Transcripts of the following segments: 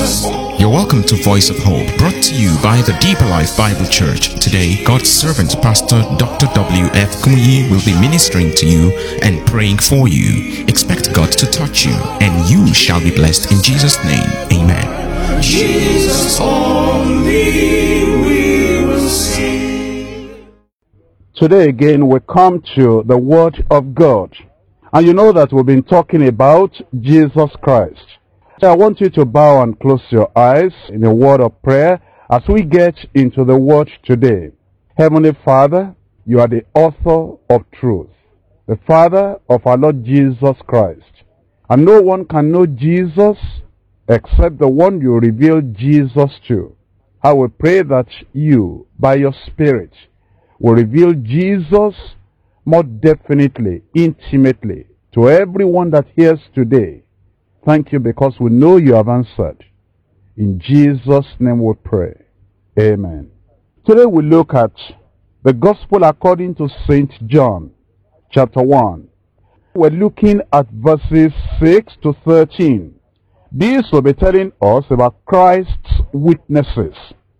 You're welcome to Voice of Hope, brought to you by the Deeper Life Bible Church. Today, God's servant, Pastor Dr. W.F. Kumuyi, will be ministering to you and praying for you. Expect God to touch you, and you shall be blessed in Jesus' name. Amen. Jesus only we will sing. Today again we come to the Word of God. And you know that we've been talking about Jesus Christ. So I want you to bow and close your eyes in a word of prayer as we get into the Word today. Heavenly Father, you are the author of truth, the Father of our Lord Jesus Christ. And no one can know Jesus except the one you reveal Jesus to. I will pray that you, by your Spirit, will reveal Jesus more definitely, intimately, to everyone that hears today. Thank you because we know you have answered. In Jesus' name we pray. Amen. Today we look at the Gospel according to St. John, chapter 1. We're looking at verses 6 to 13. These will be telling us about Christ's witnesses.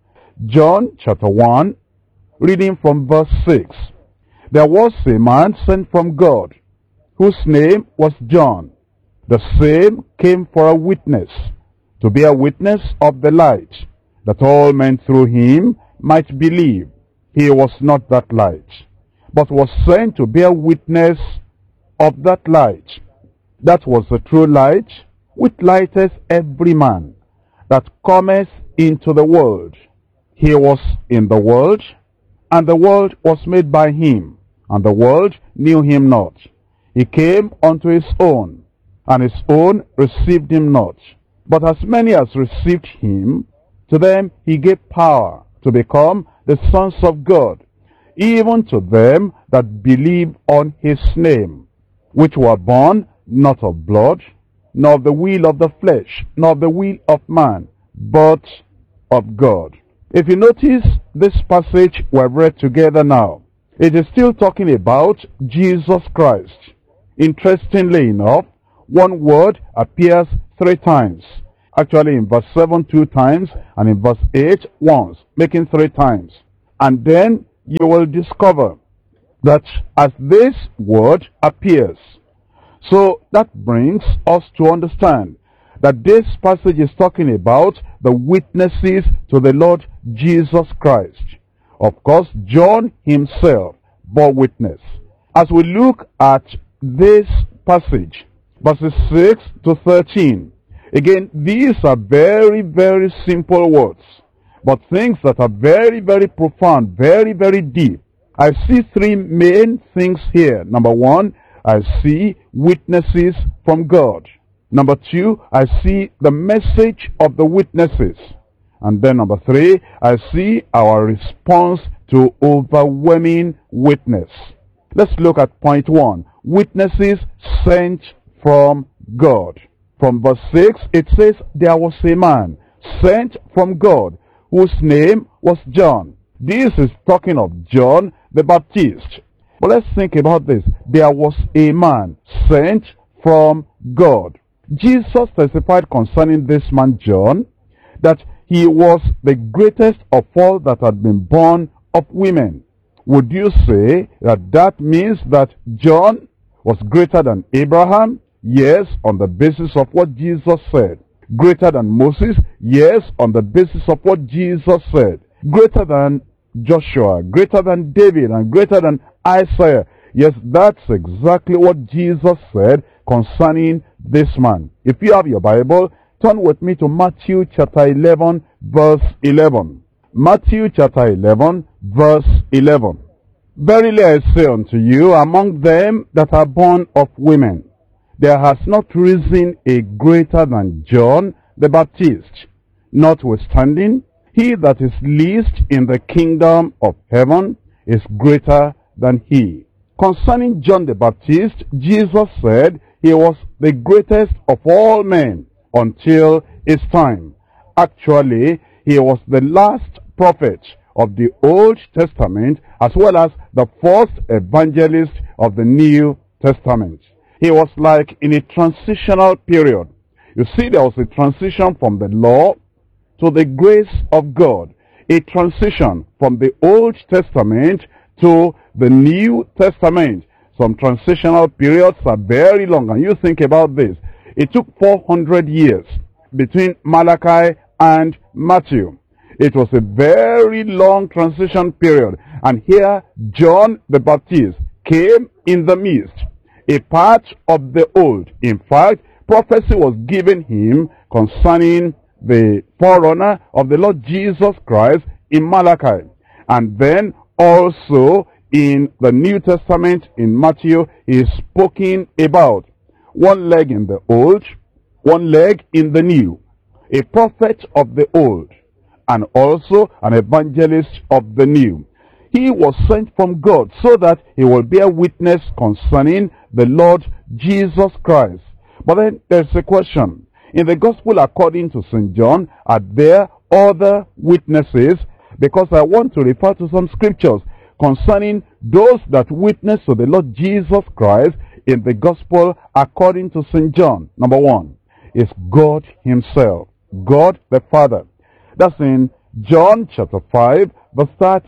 John chapter 1, reading from verse 6. There was a man sent from God, whose name was John. The same came for a witness, to bear witness of the light, that all men through him might believe. He was not that light, but was sent to bear witness of that light. That was the true light, which lighteth every man that cometh into the world. He was in the world, and the world was made by him, and the world knew him not. He came unto his own, and his own received him not. But as many as received him, to them he gave power to become the sons of God, even to them that believe on his name, which were born not of blood, nor of the will of the flesh, nor of the will of man, but of God. If you notice this passage we have read together now, it is still talking about Jesus Christ. Interestingly enough, one word appears 3 times. Actually in verse 7 2 times, and in verse 8 once, making 3 times. And then you will discover that as this word appears, so that brings us to understand that this passage is talking about the witnesses to the Lord Jesus Christ. Of course, John himself bore witness. As we look at this passage, verses 6 to 13, again, these are very, very simple words, but things that are very, very profound, very, very deep. I see 3 main things here. Number 1, I see witnesses from God. Number 2, I see the message of the witnesses. And then number 3, I see our response to overwhelming witness. Let's look at point 1. Witnesses sent from God. From verse 6, it says, there was a man sent from God, whose name was John. This is talking of John the Baptist. But let's think about this. There was a man sent from God. Jesus testified concerning this man John that he was the greatest of all that had been born of women. Would you say that that means that John was greater than Abraham? Yes, on the basis of what Jesus said. Greater than Moses? Yes, on the basis of what Jesus said. Greater than Joshua, greater than David, and greater than Isaiah. Yes, that's exactly what Jesus said concerning this man. If you have your Bible, turn with me to Matthew chapter 11, verse 11. Matthew chapter 11, verse 11. Verily I say unto you, among them that are born of women, there has not risen a greater than John the Baptist. Notwithstanding, he that is least in the kingdom of heaven is greater than he. Concerning John the Baptist, Jesus said he was the greatest of all men until his time. Actually, he was the last prophet of the Old Testament as well as the first evangelist of the New Testament. He was like in a transitional period. You see, there was a transition from the law to the grace of God. A transition from the Old Testament to the New Testament. Some transitional periods are very long, and you think about this. It took 400 years between Malachi and Matthew. It was a very long transition period. And here, John the Baptist came in the midst, a part of the old. In fact, prophecy was given him concerning the forerunner of the Lord Jesus Christ in Malachi. And then also in the New Testament, in Matthew, he is spoken about. One leg in the old, one leg in the new. A prophet of the old, and also an evangelist of the new. He was sent from God so that he will bear witness concerning the Lord Jesus Christ. But then there's a question. In the Gospel according to St. John, are there other witnesses? Because I want to refer to some scriptures concerning those that witness to the Lord Jesus Christ in the Gospel according to St. John. Number one is God himself, God the Father. That's in John chapter 5, verse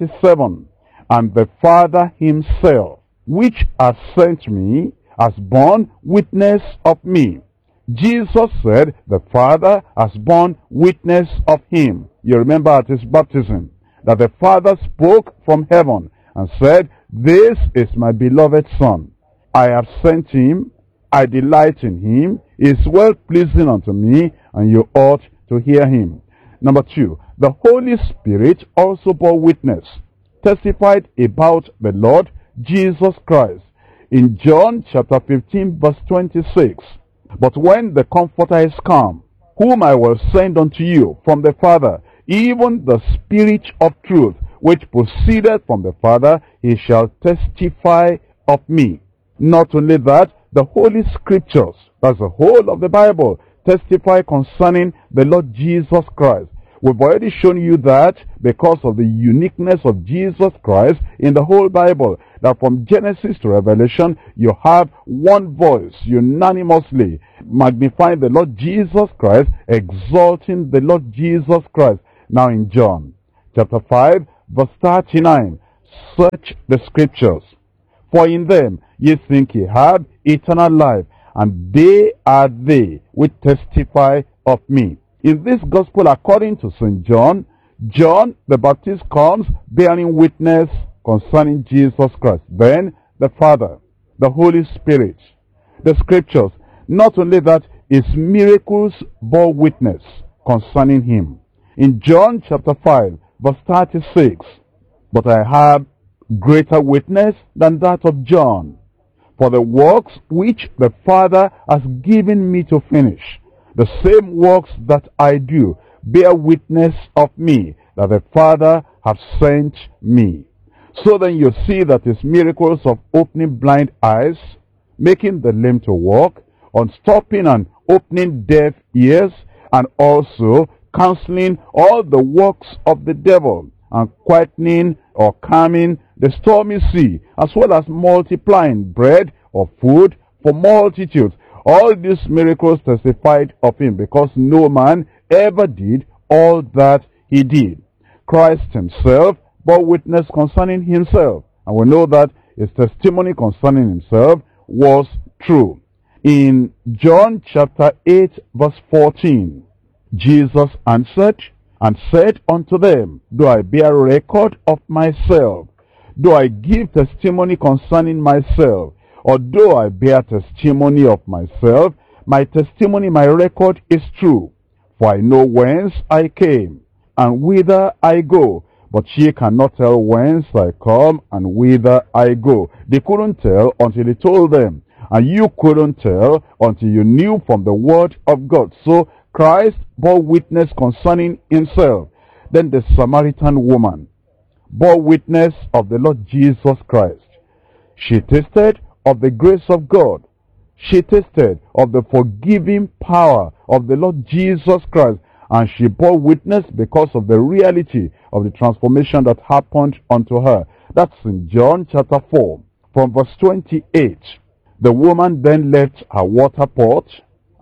37. And the Father himself, which has sent me, has borne witness of me. Jesus said the Father has borne witness of him. You remember at his baptism that the Father spoke from heaven and said, "This is my beloved Son. I have sent him. I delight in him. He is well pleasing unto me, and you ought to hear him." Number two, the Holy Spirit also bore witness, testified about the Lord Jesus Christ. In John chapter 15, verse 26, "But when the Comforter is come, whom I will send unto you from the Father, even the Spirit of truth, which proceeded from the Father, he shall testify of me." Not only that, the Holy Scriptures, that's the whole of the Bible, testify concerning the Lord Jesus Christ. We've already shown you that because of the uniqueness of Jesus Christ in the whole Bible, that from Genesis to Revelation, you have one voice unanimously magnifying the Lord Jesus Christ, exalting the Lord Jesus Christ. Now in John chapter 5, verse 39, "Search the Scriptures, for in them ye think ye have eternal life, and they are they which testify of me." In this Gospel according to St. John, John the Baptist comes bearing witness concerning Jesus Christ. Then the Father, the Holy Spirit, the Scriptures. Not only that, his miracles bore witness concerning him. In John chapter 5, verse 36, "But I have greater witness than that of John, for the works which the Father has given me to finish, the same works that I do, bear witness of me, that the Father hath sent me." So then you see that his miracles of opening blind eyes, making the lame to walk, unstopping and opening deaf ears, and also cancelling all the works of the devil, and quietening or calming the stormy sea, as well as multiplying bread or food for multitudes. All these miracles testified of him, because no man ever did all that he did. Christ himself bore witness concerning himself, and we know that his testimony concerning himself was true. In John chapter 8, verse 14, Jesus answered and said unto them, "Do I bear record of myself? Do I give testimony concerning myself? Or do I bear testimony of myself? My testimony, my record is true. For I know whence I came, and whither I go. But ye cannot tell whence I come, and whither I go." They couldn't tell until he told them. And you couldn't tell until you knew from the word of God. So Christ bore witness concerning himself. Then the Samaritan woman bore witness of the Lord Jesus Christ. She tasted of the grace of God. She tasted of the forgiving power of the Lord Jesus Christ. And she bore witness because of the reality of the transformation that happened unto her. That's in John chapter 4, from verse 28. The woman then left her water pot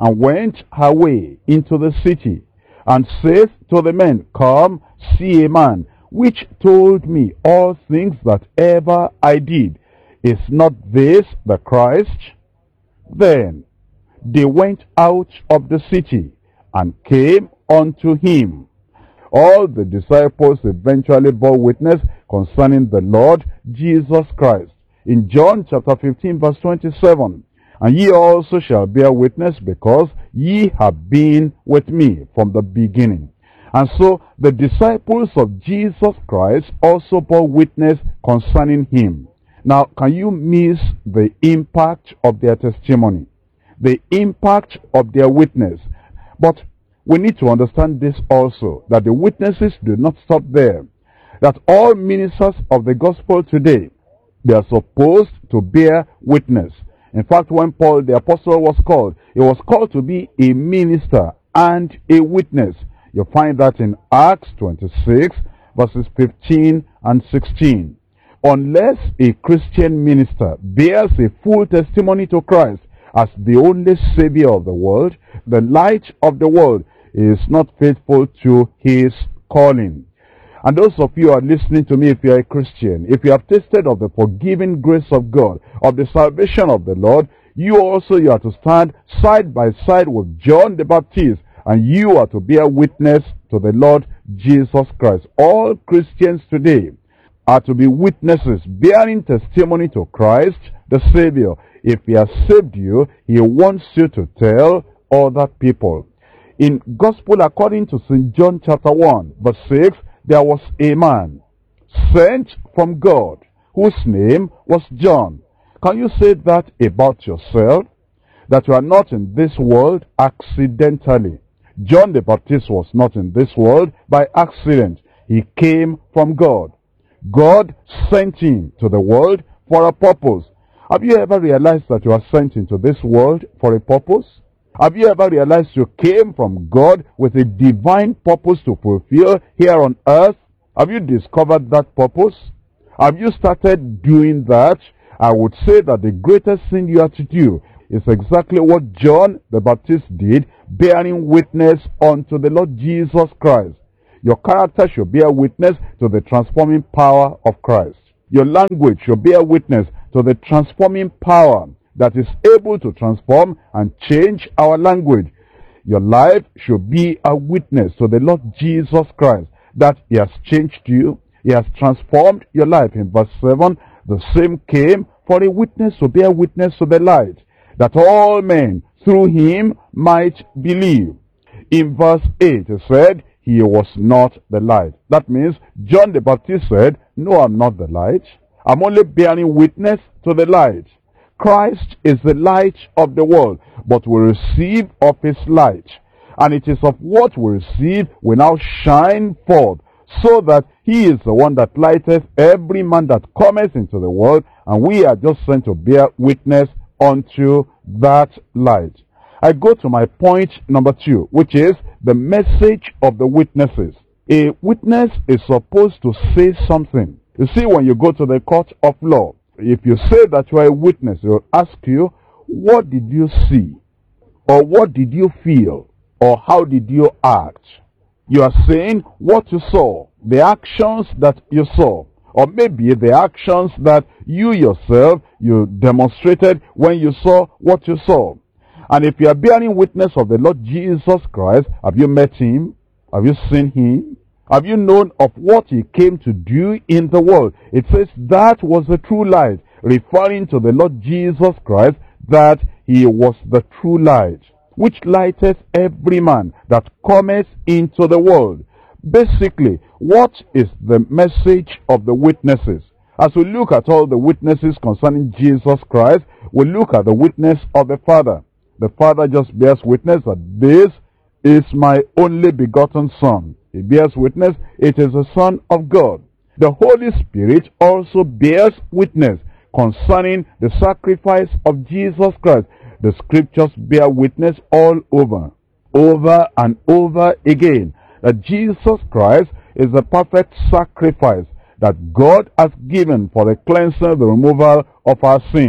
and went her way into the city, and saith to the men, Come, see a man, which told me all things that ever I did. Is not this the Christ? Then they went out of the city, and came unto him. All the disciples eventually bore witness concerning the Lord Jesus Christ. In John chapter 15 verse 27, and ye also shall bear witness, because ye have been with me from the beginning. And so the disciples of Jesus Christ also bore witness concerning him. Now, can you miss the impact of their testimony, the impact of their witness? But we need to understand this also, that the witnesses do not stop there. That all ministers of the gospel today, they are supposed to bear witness. In fact, when Paul the apostle was called, he was called to be a minister and a witness. You find that in Acts 26 verses 15 and 16. Unless a Christian minister bears a full testimony to Christ as the only Savior of the world, the light of the world, is not faithful to his calling. And those of you who are listening to me, if you are a Christian, if you have tasted of the forgiving grace of God, of the salvation of the Lord, you are to stand side by side with John the Baptist, and you are to bear witness to the Lord Jesus Christ. All Christians today are to be witnesses, bearing testimony to Christ, the Savior. If he has saved you, he wants you to tell other people. In Gospel according to St. John chapter 1, verse 6, there was a man sent from God, whose name was John. Can you say that about yourself? That you are not in this world accidentally. John the Baptist was not in this world by accident. He came from God. God sent him to the world for a purpose. Have you ever realized that you are sent into this world for a purpose? Have you ever realized you came from God with a divine purpose to fulfill here on earth? Have you discovered that purpose? Have you started doing that? I would say that the greatest thing you have to do is exactly what John the Baptist did, bearing witness unto the Lord Jesus Christ. Your character should bear witness to the transforming power of Christ. Your language should bear witness to the transforming power that is able to transform and change our language. Your life should be a witness to the Lord Jesus Christ, that he has changed you, he has transformed your life. In verse 7, the same came for a witness to bear witness to the light, that all men through him might believe. In verse 8 it said, he was not the light. That means John the Baptist said, no, I'm not the light. I'm only bearing witness to the light. Christ is the light of the world, but we receive of his light. And it is of what we receive we now shine forth, so that he is the one that lighteth every man that cometh into the world, and we are just sent to bear witness unto that light. I go to my point number 2, which is the message of the witnesses. A witness is supposed to say something. You see, when you go to the court of law, if you say that you are a witness, they will ask you, what did you see? Or what did you feel? Or how did you act? You are saying what you saw, the actions that you saw. Or maybe the actions that you yourself, you demonstrated when you saw what you saw. And if you are bearing witness of the Lord Jesus Christ, have you met him? Have you seen him? Have you known of what he came to do in the world? It says that was the true light, referring to the Lord Jesus Christ, that he was the true light, which lighteth every man that cometh into the world. Basically, what is the message of the witnesses? As we look at all the witnesses concerning Jesus Christ, we look at the witness of the Father. The Father just bears witness that this is my only begotten Son. He bears witness, it is the Son of God. The Holy Spirit also bears witness concerning the sacrifice of Jesus Christ. The scriptures bear witness all over and over again, that Jesus Christ is the perfect sacrifice that God has given for the cleansing, the removal of our sins.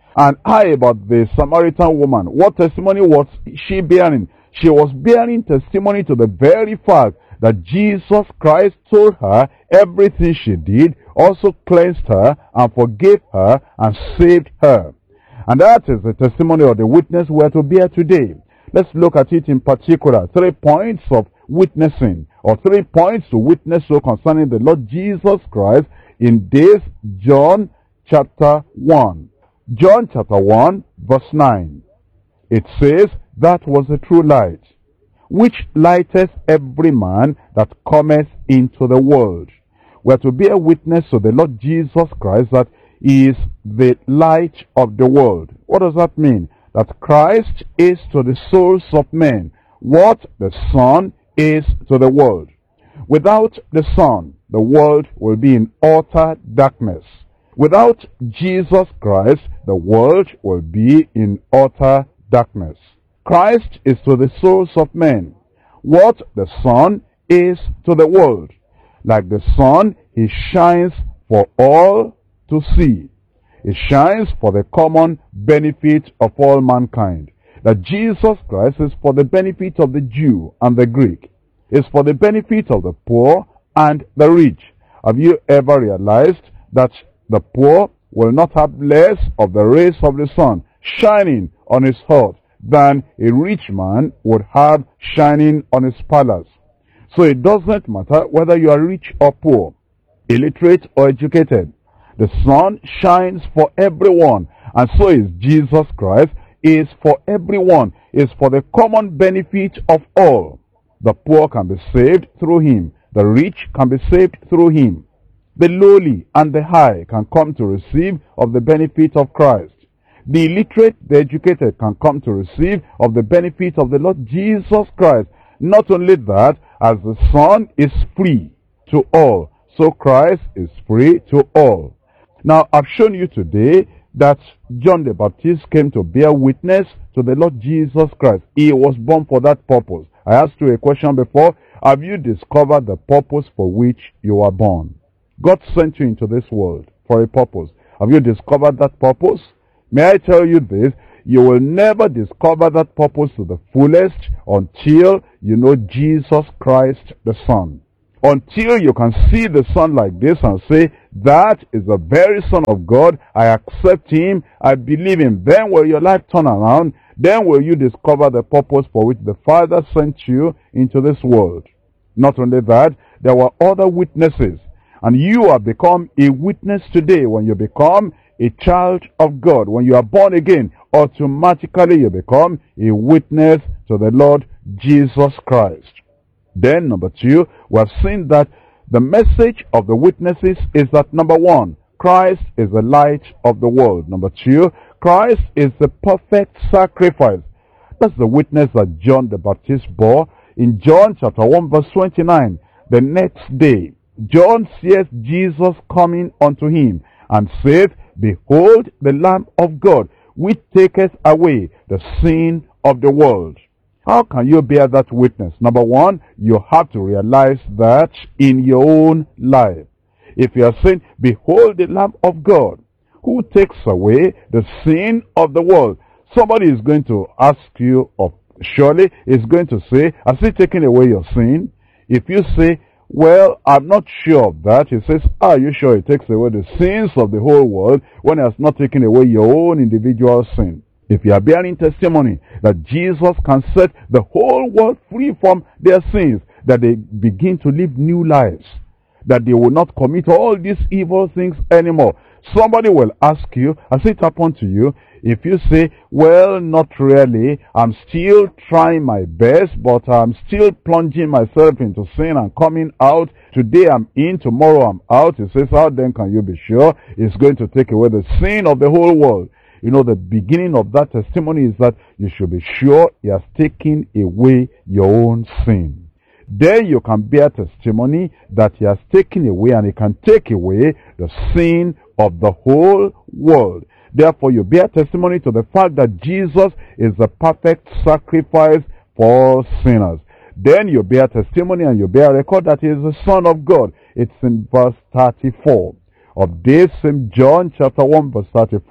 And how about the Samaritan woman? What testimony was she bearing? She was bearing testimony to the very fact that Jesus Christ told her everything she did, also cleansed her and forgave her and saved her. And that is the testimony or the witness we are to bear today. Let's look at it in particular. 3 points of witnessing, or 3 points to witness so concerning the Lord Jesus Christ in this John chapter 1. John chapter 1 verse 9. It says, that was the true light, which lighteth every man that cometh into the world. We are to bear witness to the Lord Jesus Christ that He is the light of the world. What does that mean? That Christ is to the souls of men what the Son is to the world. Without the Son, the world will be in utter darkness. Without Jesus Christ, the world will be in utter darkness. Christ is to the souls of men what the Son is to the world. Like the sun, He shines for all to see. He shines for the common benefit of all mankind. That Jesus Christ is for the benefit of the Jew and the Greek. Is for the benefit of the poor and the rich. Have you ever realized that the poor will not have less of the rays of the sun shining on his heart than a rich man would have shining on his palace? So it doesn't matter whether you are rich or poor, illiterate or educated. The sun shines for everyone, and so is Jesus Christ, is for everyone, is for the common benefit of all. The poor can be saved through Him. The rich can be saved through Him. The lowly and the high can come to receive of the benefit of Christ. The illiterate, the educated can come to receive of the benefit of the Lord Jesus Christ. Not only that, as the Son is free to all, so Christ is free to all. Now, I've shown you today that John the Baptist came to bear witness to the Lord Jesus Christ. He was born for that purpose. I asked you a question before. Have you discovered the purpose for which you were born? God sent you into this world for a purpose. Have you discovered that purpose? May I tell you this? You will never discover that purpose to the fullest until you know Jesus Christ the Son. Until you can see the Son like this and say, that is the very Son of God, I accept Him, I believe Him. Then will your life turn around. Then will you discover the purpose for which the Father sent you into this world. Not only that, there were other witnesses. And you have become a witness today. When you become a child of God, when you are born again, automatically you become a witness to the Lord Jesus Christ. Then, number 2, we have seen that the message of the witnesses is that, number 1, Christ is the light of the world. Number 2, Christ is the perfect sacrifice. That's the witness that John the Baptist bore. In John chapter 1 verse 29, the next day, John sees Jesus coming unto him and saith, Behold the Lamb of God, which taketh away the sin of the world. How can you bear that witness? Number 1, you have to realize that in your own life. If you are saying, Behold the Lamb of God, who takes away the sin of the world, somebody is going to ask you, or surely is going to say, has He taken away your sin? If you say, well, I'm not sure of that, He says, are you sure He takes away the sins of the whole world when He has not taken away your own individual sin? If you are bearing testimony that Jesus can set the whole world free from their sins, that they begin to live new lives, that they will not commit all these evil things anymore, somebody will ask you, has it happened to you? If you say, well, not really, I'm still trying my best, but I'm still plunging myself into sin and coming out. Today I'm in, tomorrow I'm out. He says, how then can you be sure He's going to take away the sin of the whole world? You know, the beginning of that testimony is that you should be sure He has taken away your own sin. Then you can bear testimony that He has taken away, and He can take away the sin of the whole world. Therefore, you bear testimony to the fact that Jesus is the perfect sacrifice for all sinners. Then you bear testimony and you bear record that He is the Son of God. It's in verse 34 of this same John chapter 1 verse 34.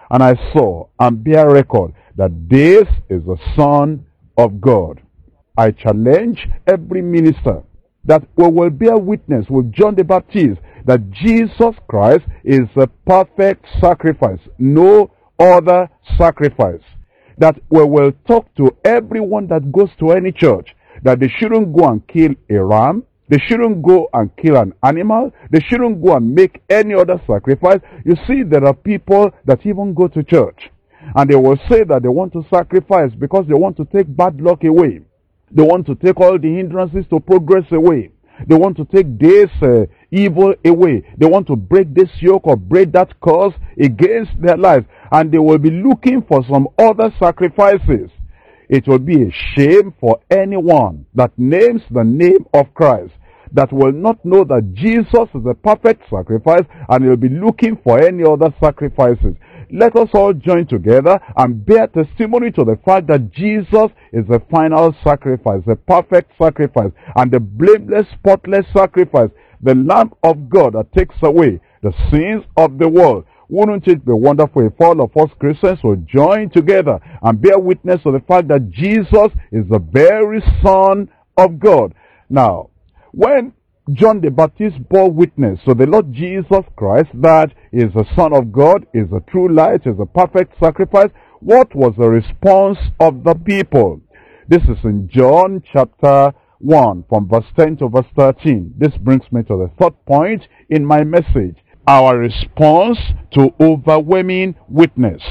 and I saw and bear record that this is the Son of God. I challenge every minister that we will bear witness with John the Baptist that Jesus Christ is the perfect sacrifice, no other sacrifice. That we will talk to everyone that goes to any church that they shouldn't go and kill a ram, they shouldn't go and kill an animal, they shouldn't go and make any other sacrifice. You see, there are people that even go to church and they will say that they want to sacrifice because they want to take bad luck away. They want to take all the hindrances to progress away. They want to take this evil away. They want to break this yoke or break that curse against their lives. And they will be looking for some other sacrifices. It will be a shame for anyone that names the name of Christ that will not know that Jesus is the perfect sacrifice and will be looking for any other sacrifices. Let us all join together and bear testimony to the fact that Jesus is the final sacrifice, the perfect sacrifice, and the blameless, spotless sacrifice, the Lamb of God that takes away the sins of the world. Wouldn't it be wonderful if all of us Christians would join together and bear witness to the fact that Jesus is the very Son of God? Now, when John the Baptist bore witness to the Lord Jesus Christ that is the Son of God, is the true light, is the perfect sacrifice, what was the response of the people? This is in John chapter 1 from verse 10 to verse 13. This brings me to the third point in my message. Our response to overwhelming witness.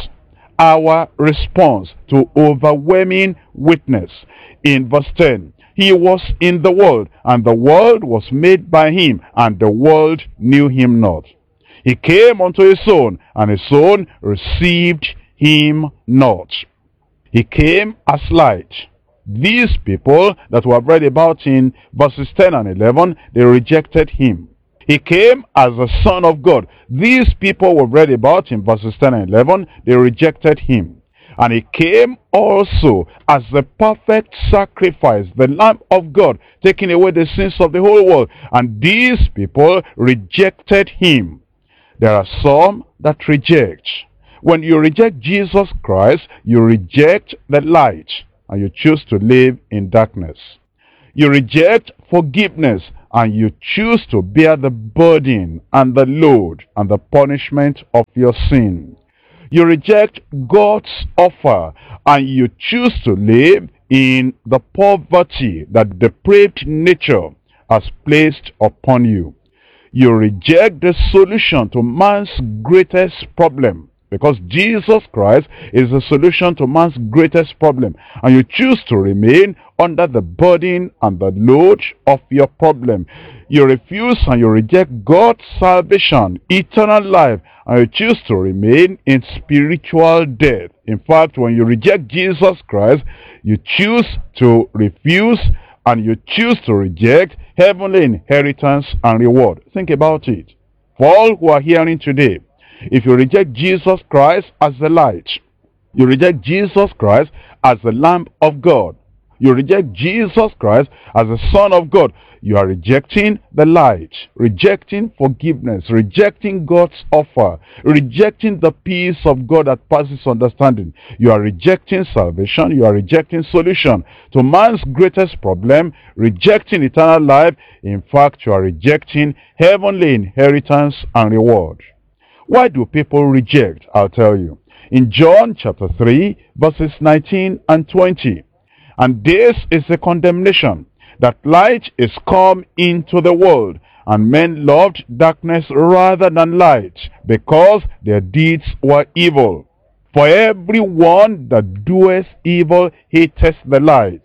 Our response to overwhelming witness. In verse 10. He was in the world, and the world was made by him, and the world knew him not. He came unto his own, and his own received him not. He came as light. These people that we have read about in verses 10 and 11, they rejected him. He came as the Son of God. These people we have read about in verses 10 and 11, they rejected him. And he came also as the perfect sacrifice, the Lamb of God, taking away the sins of the whole world. And these people rejected him. There are some that reject. When you reject Jesus Christ, you reject the light, and you choose to live in darkness. You reject forgiveness, and you choose to bear the burden and the load and the punishment of your sin. You reject God's offer and you choose to live in the poverty that depraved nature has placed upon you. You reject the solution to man's greatest problem because Jesus Christ is the solution to man's greatest problem, and you choose to remain under the burden and the load of your problem. You refuse and you reject God's salvation, eternal life, and you choose to remain in spiritual death. In fact, when you reject Jesus Christ, you choose to refuse and you choose to reject heavenly inheritance and reward. Think about it. For all who are hearing today, if you reject Jesus Christ as the light, you reject Jesus Christ as the Lamb of God, you reject Jesus Christ as the Son of God, you are rejecting the light, rejecting forgiveness, rejecting God's offer, rejecting the peace of God that passes understanding. You are rejecting salvation, you are rejecting solution to man's greatest problem, rejecting eternal life. In fact, you are rejecting heavenly inheritance and reward. Why do people reject? I'll tell you. In John chapter 3, verses 19 and 20. And this is the condemnation, that light is come into the world, and men loved darkness rather than light, because their deeds were evil. For everyone that doeth evil hateth the light,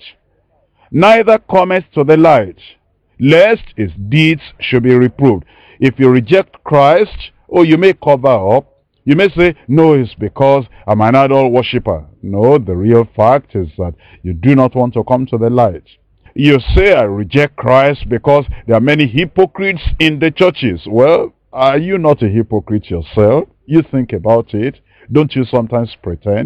neither cometh to the light, lest his deeds should be reproved. If you reject Christ, you may cover up. You may say, no, it's because I'm an idol worshiper. No, the real fact is that you do not want to come to the light. You say, I reject Christ because there are many hypocrites in the churches. Well, are you not a hypocrite yourself? You think about it. Don't you sometimes pretend?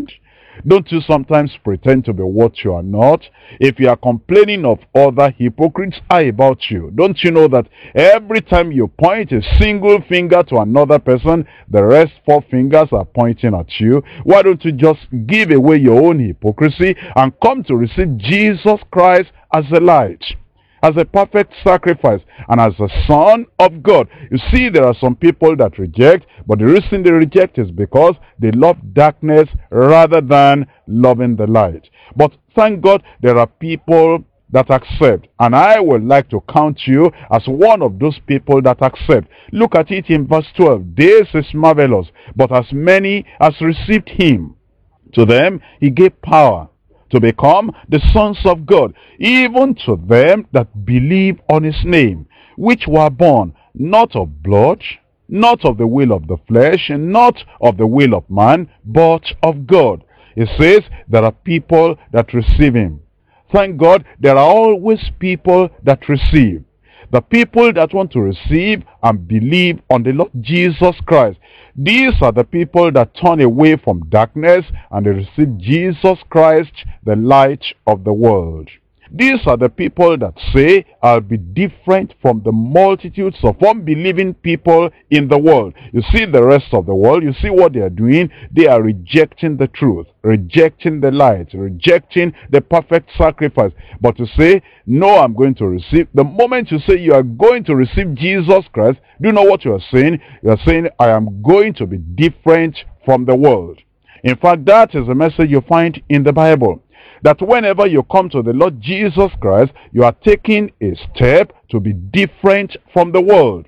Don't you sometimes pretend to be what you are not? If you are complaining of other hypocrites, how about you? Don't you know that every time you point a single finger to another person, the rest 4 fingers are pointing at you? Why don't you just give away your own hypocrisy and come to receive Jesus Christ as the light, as a perfect sacrifice, and as a Son of God? You see, there are some people that reject, but the reason they reject is because they love darkness rather than loving the light. But thank God there are people that accept, and I would like to count you as one of those people that accept. Look at it in verse 12. This is marvelous, but as many as received him, to them he gave power to become the sons of God, even to them that believe on his name, which were born not of blood, not of the will of the flesh, and not of the will of man, but of God. It says there are people that receive him. Thank God there are always people that receive. The people that want to receive and believe on the Lord Jesus Christ, these are the people that turn away from darkness and they receive Jesus Christ, the light of the world. These are the people that say, I'll be different from the multitudes of unbelieving people in the world. You see the rest of the world, you see what they are doing. They are rejecting the truth, rejecting the light, rejecting the perfect sacrifice. But to say, no, I'm going to receive, the moment you say you are going to receive Jesus Christ, do you know what you are saying? You are saying, I am going to be different from the world. In fact, that is a message you find in the Bible. That whenever you come to the Lord Jesus Christ, you are taking a step to be different from the world.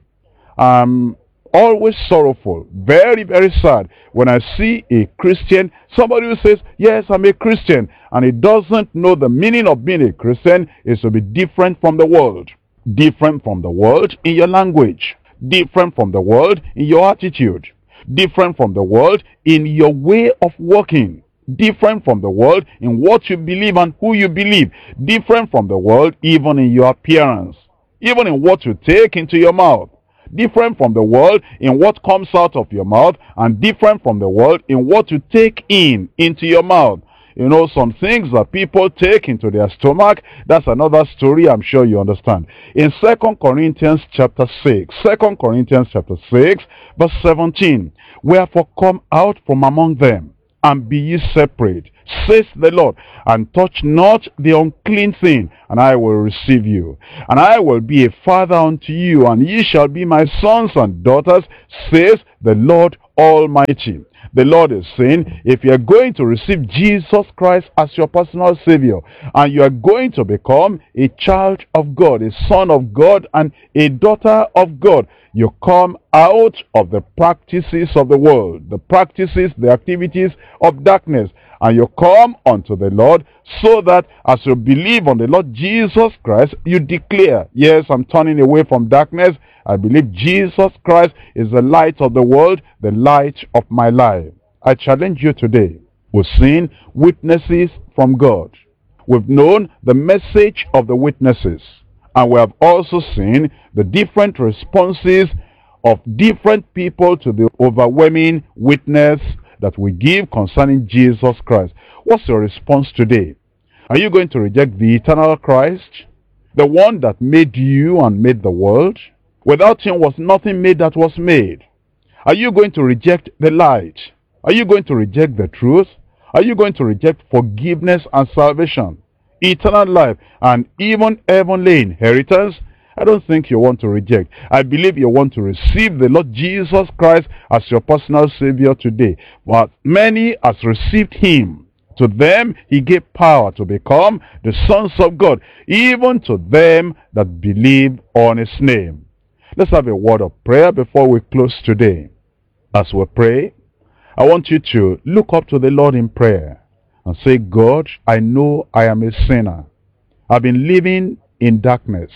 I'm always sorrowful, very, very sad, when I see a Christian, somebody who says, yes, I'm a Christian, and he doesn't know the meaning of being a Christian is to be different from the world. Different from the world in your language. Different from the world in your attitude. Different from the world in your way of walking. Different from the world in what you believe and who you believe. Different from the world even in your appearance. Even in what you take into your mouth. Different from the world in what comes out of your mouth. And different from the world in what you take into your mouth. You know, some things that people take into their stomach, that's another story, I'm sure you understand. In 2 Corinthians chapter 6, 2 Corinthians chapter 6, verse 17, wherefore come out from among them, and be ye separate, says the Lord, and touch not the unclean thing, and I will receive you. And I will be a father unto you, and ye shall be my sons and daughters, says the Lord Almighty. The Lord is saying, if you are going to receive Jesus Christ as your personal Savior, and you are going to become a child of God, a son of God, and a daughter of God, you come out of the practices of the world, the practices, the activities of darkness, and you come unto the Lord, so that as you believe on the Lord Jesus Christ, you declare, yes, I'm turning away from darkness. I believe Jesus Christ is the light of the world, the light of my life. I challenge you today. We've seen witnesses from God. We've known the message of the witnesses. And we have also seen the different responses of different people to the overwhelming witness that we give concerning Jesus Christ. What's your response today? Are you going to reject the eternal Christ? The one that made you and made the world? Without him was nothing made that was made. Are you going to reject the light? Are you going to reject the truth? Are you going to reject forgiveness and salvation, eternal life, and even heavenly inheritance? I don't think you want to reject. I believe you want to receive the Lord Jesus Christ as your personal Savior today. But many has received him. To them he gave power to become the sons of God, even to them that believe on his name. Let's have a word of prayer before we close today. As we pray, I want you to look up to the Lord in prayer and say, God, I know I am a sinner. I've been living in darkness.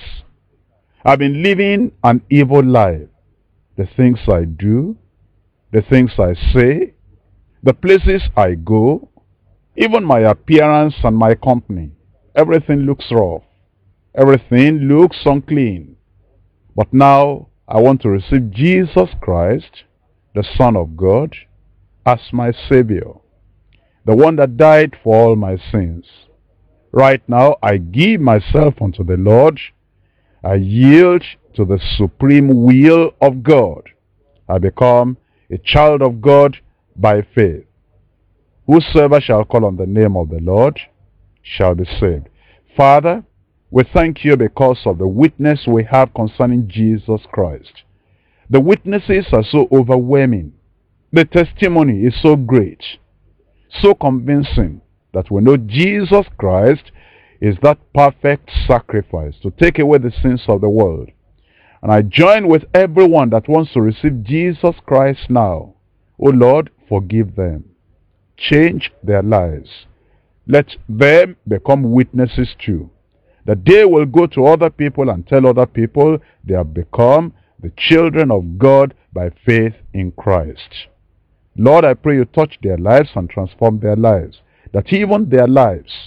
I've been living an evil life. The things I do, the things I say, the places I go, even my appearance and my company, everything looks rough. Everything looks unclean. But now I want to receive Jesus Christ, the Son of God, as my Savior. the one that died for all my sins. Right now, I give myself unto the Lord. I yield to the supreme will of God. I become a child of God by faith. Whosoever shall call on the name of the Lord shall be saved. Father, we thank you because of the witness we have concerning Jesus Christ. The witnesses are so overwhelming. The testimony is so great, so convincing, that we know Jesus Christ is that perfect sacrifice to take away the sins of the world. And I join with everyone that wants to receive Jesus Christ now. O Lord, forgive them. Change their lives. Let them become witnesses too, that they will go to other people and tell other people they have become the children of God by faith in Christ. Lord, I pray you touch their lives and transform their lives, that even their lives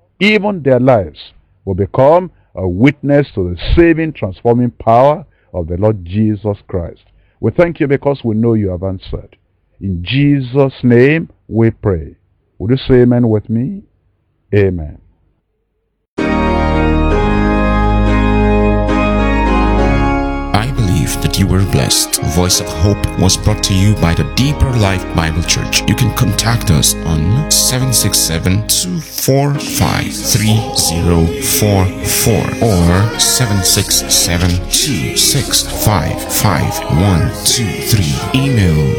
will become a witness to the saving, transforming power of the Lord Jesus Christ. We thank you because we know you have answered. In Jesus' name we pray. Would you say amen with me? Amen. I believe that you were blessed. Voice of Hope was brought to you by the Deeper Life Bible Church. You can contact us on 767-245-3044 or 767-265-5123. Email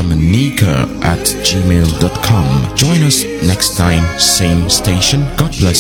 deeperlifedominica@gmail.com. Join us next time, same station. God bless.